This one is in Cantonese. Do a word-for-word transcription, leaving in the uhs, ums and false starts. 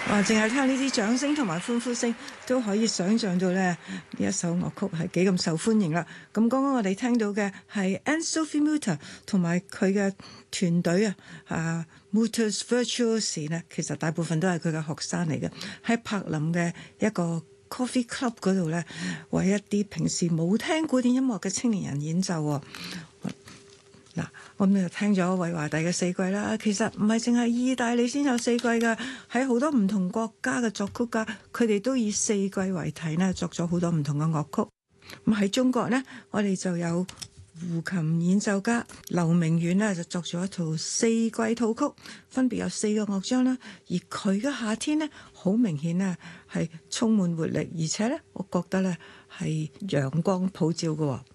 哇！淨係聽呢啲掌聲同埋歡呼聲，都可以想像到咧呢一首樂曲係幾咁受歡迎啦。咁剛剛我哋聽到嘅係 Anne-Sophie Mutter 同埋佢嘅團隊啊，啊 Mutter's Virtuosi 咧，其實大部分都係佢嘅學生嚟嘅，喺柏林嘅一個 coffee club 嗰度咧，為一啲平時冇聽古典音樂嘅青年人演奏喎。嗱，我哋就聽咗韋華第嘅四季啦。其實唔係淨係意大利先有四季㗎，喺好多唔同國家嘅作曲家，佢哋都以四季為題呢，作咗好多唔同嘅樂曲。咁喺中國呢，我哋就有胡琴演奏家劉明遠呢，就作咗一套四季套曲，分別有四個樂章啦。而佢嘅夏天呢，好明顯呢係充滿活力，而且呢，我覺得呢係陽光普照嘅喎。